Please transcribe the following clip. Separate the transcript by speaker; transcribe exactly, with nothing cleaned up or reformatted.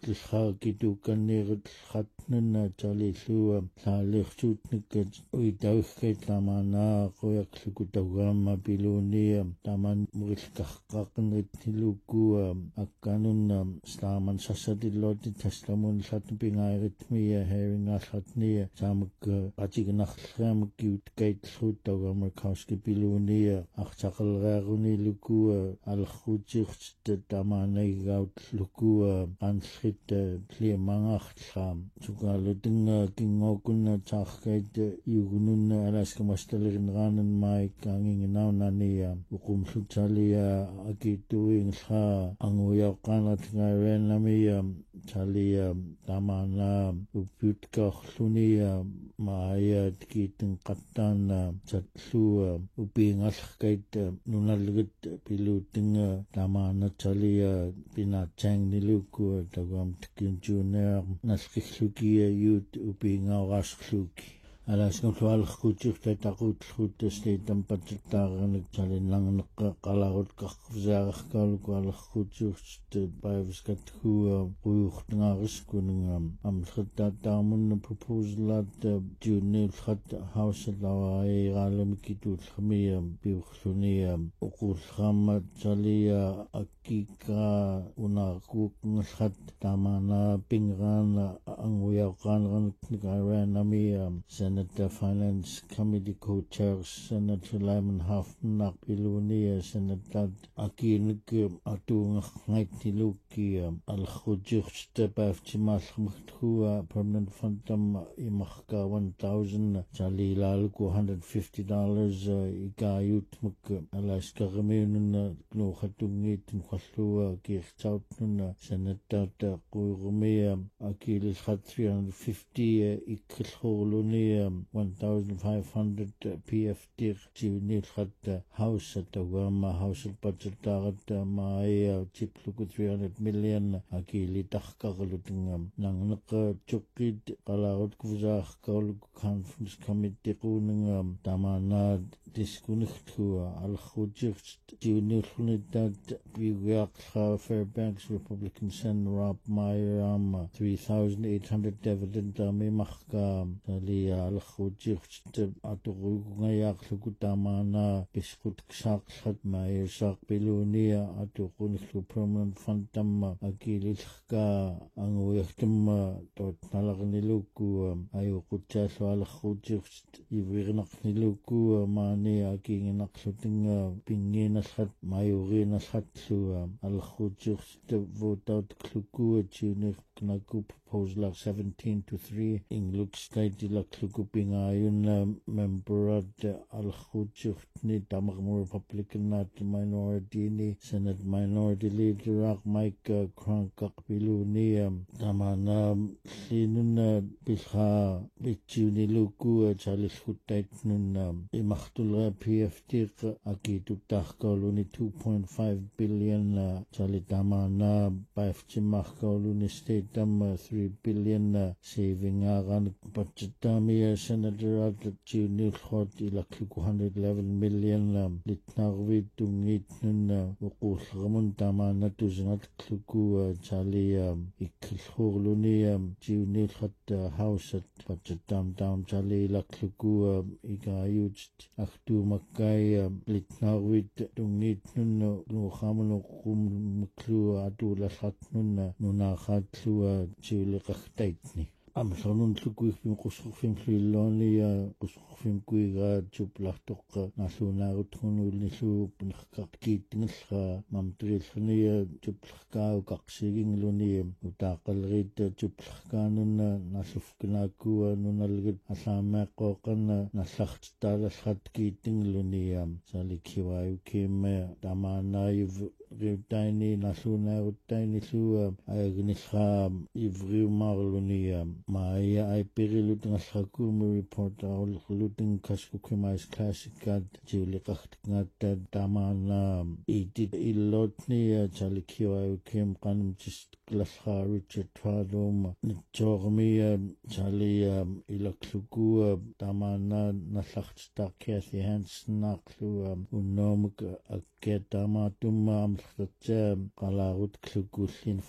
Speaker 1: иллхаакитукканниерит хатнунна талиллуа лаалиэртуутниккат уитауггай тамаанаа қуяклуку таугаама пилууния таман мурилкарқақнерит нилуккуа акканунна слааман сассатиллоoti тасламун латну пингаеритмия хевингааллатния таамакка атигнарлаамак киуткайтлуут таугаама кауски пилууния артақалреарунилукуа алерруутиуртта тамаанагигаут лукуа анлрит клиамангаарлаа сукаалутинга кингоокунна тааркайт югунунна аласкамасталеринераанан маиккаангингинаунаания уқумлуталия акитуингла ангуяоққаанатгаавианнамия талия тамаана уппюткаорлуния маая китэн қаттаана татлуа упиингаллеркайт нуналлигит пилуутинга тамаана талия пинаатсаангнилуккуа тагуам тиккинжуунеа налқиллукия юут упиингаораасерлууки алаасгулуалеркуутиурта тақуутлуутта тампаттаарник талиннангнеққа қаларут қарфусаареркаалуку алеркуутиуртта паавискатхуа уйуртнгаарискунунга амлхаттааттаармунна пропозалаат жуунниулхат хаусалавааираалами китуулхамия пиурлуния оқуулхаама талия аккика унааркуукнгалхат тамаана пинграана ангуяоққаанеранут никараанамия Senator Finance Committee Co-Chair Senator Lyman Hoffman Pilunia Senator Akinik Atungaitilukki Al-Khujursta Baftimalhua Permanent Fundam Imarka one thousand Jalilal one hundred fifty dollars Igayut Muk Alaska Remunun Gnohatungit Mkhallua Kirchautnun Senator Qurumia Akil Khat three hundred fifty Ikhluluni one thousand five hundred P F T Jivnil Khat House at the Wama House of Budget Tarat Maya Chipluku three hundred million Akili Takakalutingam Nangnaka Chukid Kalaut Kuzak Kaul Conference Committee Kuningam Tamanad Diskunihtua Al Khujir Jivnil Hunidat Biwakha Fairbanks Republican Sen Rob Mayram three thousand eight hundred dividend Mimachka Talia Al-Khujircht Aturugayakluk Tamana Biskut Ksaklat Mayer Sak Pilunia Atukunlu Permanent Fantam Akililka Anguyaktum Tot Nalagniluku Ayukutas Al-Khujircht Ivirnakniluku Mani Akinakluting Pinginashat Mayorinashatlu Al-Khujircht Votout Kluku Tunik Naku proposal seventeen to three English state Dilakukupingayun member at Al-Khujurtni Tamagmur Republican at minority ni Senate Minority Leader Mike Krankak Piluni Tamana Sinun Bilha Bichuni Luku Charles Hutait Nun Imachtul P F T Akitu Tahkaluni two point five billion Chalitamana Bafchimachkaluni State Tam three billion saving agan Pachetami Senator at Junior Hot Ilakuk one hundred eleven million Litnarvi Tungit Nun Ukus Ramuntamana Tuzinat Kluku Charlie Ikilhurluni Junior Hot House at Pachetam Down Charlie Lakluku Igayuj Aktu Makai Litnarvi Tungit Nun Nuhamano Kum Mklu Adula Hat Nun Nunakhat Klua Chili Kaktaitni. Am sonun tlukui fim kusufim fliloni kusufim kuiga chuplachtok nasunarut hunul nisu pnikakit nilha mamtrilhni chuplaka kaksiging luni utakalrit chuplakanun nasufknaku nunalgit asama qokan nasachtalahat kiting luni salikhiwayu kim tamanaiv Ritaini Nasuna Ritaini Su Agnisha Ivri Marlunia Maya I Perilut Nasakumi report all looting Kaskukimas classic at Julikat Tamana Edit Ilotnia Chalikio Kim Kanum just Glasha Richard Tradum Jormia Chalia Ilakluku Tamana Nasachta Kathy Hansen Naklu Unomuk Aketamatum Qalarut Klukusin